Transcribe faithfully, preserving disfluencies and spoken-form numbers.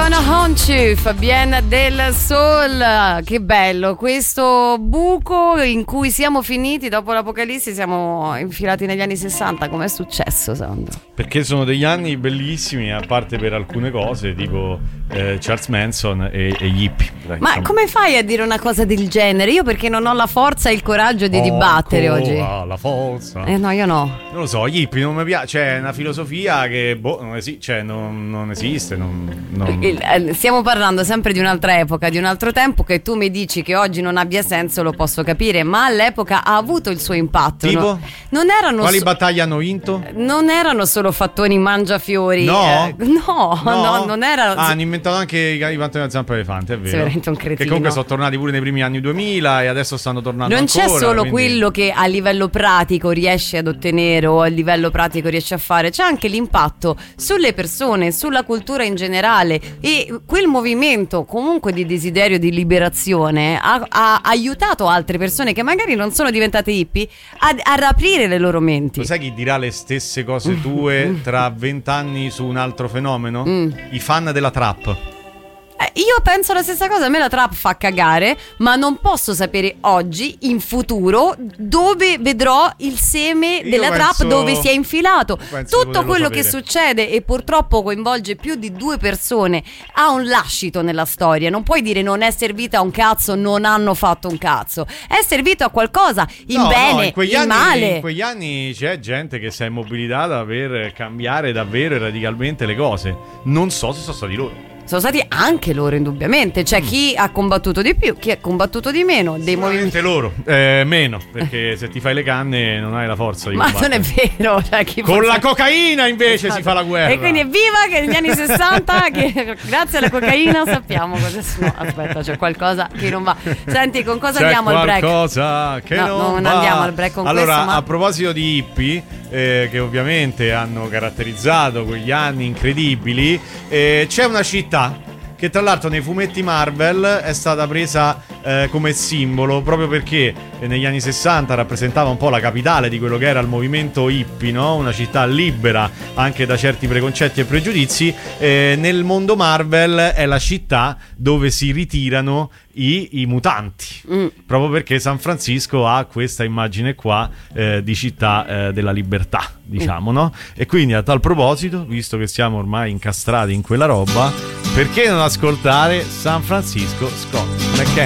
Gonna Haunt You, Fabienne Del Sol. Che bello questo buco in cui siamo finiti dopo l'Apocalisse, siamo infilati negli anni sessanta. Com'è successo, Sandro? Perché sono degli anni bellissimi, a parte per alcune cose tipo eh, Charles Manson e, e gli hippie. Dai, Ma diciamo. come fai a dire una cosa del genere? Io perché non ho la forza e il coraggio di oh, dibattere oh, oggi. Ah, la forza. Eh no, io no. Non lo so, gli hippie non mi piace, cioè è una filosofia che boh, non, esi- cioè, non, non esiste, non, non... Il- eh, Stiamo parlando sempre di un'altra epoca, di un altro tempo, che tu mi dici che oggi non abbia senso, lo posso capire, ma all'epoca ha avuto il suo impatto. Tipo? No? Non erano Quali so- battaglie hanno vinto? Non erano solo fattoni mangiafiori. No? eh, no, no, No? non erano. Ah, hanno inventato anche i, i pantoni a zampa elefante, è vero. Sei veramente un cretino. Che comunque sono tornati pure nei primi anni duemila e adesso stanno tornando Non ancora. c'è solo quindi... quello che a livello pratico riesci ad ottenere o a livello pratico riesci a fare, c'è anche l'impatto sulle persone, sulla cultura in generale, e quel movimento comunque di desiderio di liberazione ha, ha aiutato altre persone che magari non sono diventate hippie a, a riaprire le loro menti. Lo sai chi dirà le stesse cose tue tra vent'anni su un altro fenomeno? Mm. I fan della trap. Eh, Io penso la stessa cosa, a me la trap fa cagare, ma non posso sapere oggi, in futuro, dove vedrò il seme Io della penso- trap, dove si è infilato. penso di Tutto poterlo quello sapere. che succede e purtroppo coinvolge più di due persone ha un lascito nella storia. Non puoi dire non è servita a un cazzo, non hanno fatto un cazzo. È servito a qualcosa, in No, bene, no, in quegli in anni, male. In quegli anni c'è gente che si è mobilitata per cambiare davvero e radicalmente le cose. Non so se sono stati loro. Sono stati anche loro, indubbiamente. C'è chi ha combattuto di più, chi ha combattuto di meno. Dei movimenti. Sicuramente loro, eh, meno, perché se ti fai le canne non hai la forza di Ma non combattere. è vero, cioè, chi Con forse- la cocaina invece si fa la guerra. E quindi evviva che negli anni sessanta che grazie alla cocaina sappiamo cosa no, aspetta, c'è qualcosa che non va. Senti, con cosa C'è andiamo al break? qualcosa che No, non, non va. andiamo al break con allora, questo, ma- a proposito di hippie, eh, che ovviamente hanno caratterizzato quegli anni incredibili, eh, c'è una città che tra l'altro nei fumetti Marvel è stata presa eh, come simbolo proprio perché eh, negli anni sessanta rappresentava un po' la capitale di quello che era il movimento hippie, no? Una città libera anche da certi preconcetti e pregiudizi. Eh, nel mondo Marvel è la città dove si ritirano i, i mutanti, Mm. proprio perché San Francisco ha questa immagine qua eh, di città eh, della libertà, diciamo, no? E quindi a tal proposito, visto che siamo ormai incastrati in quella roba, perché non ascoltare San Francisco Scott McKenzie?